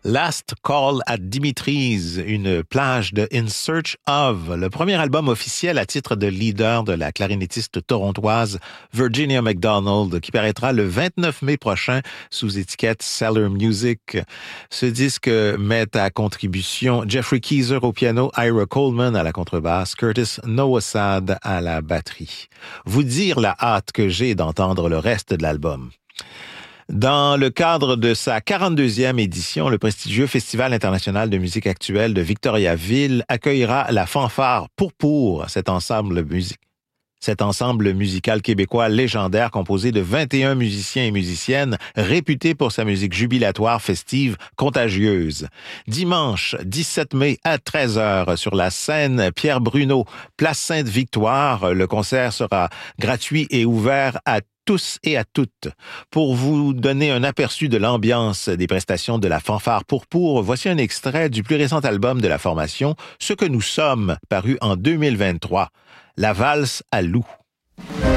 Last Call at Dimitri's, une plage de In Search of, le premier album officiel à titre de leader de la clarinettiste torontoise Virginia McDonald, qui paraîtra le 29 mai prochain sous étiquette Cellar Music. Ce disque met à contribution Jeffrey Keezer au piano, Ira Coleman à la contrebasse, Curtis Nowosad à la batterie. Vous dire la hâte que j'ai d'entendre le reste de l'album. Dans le cadre de sa 42e édition, le prestigieux Festival international de musique actuelle de Victoriaville accueillera la fanfare Pourpour, cet ensemble musical québécois légendaire composé de 21 musiciens et musiciennes réputés pour sa musique jubilatoire, festive, contagieuse. Dimanche 17 mai à 13h sur la scène Pierre Bruno, place Sainte-Victoire, le concert sera gratuit et ouvert à tous et à toutes. Pour vous donner un aperçu de l'ambiance des prestations de la fanfare Pourpour, voici un extrait du plus récent album de la formation, Ce que nous sommes, paru en 2023, La valse à loup.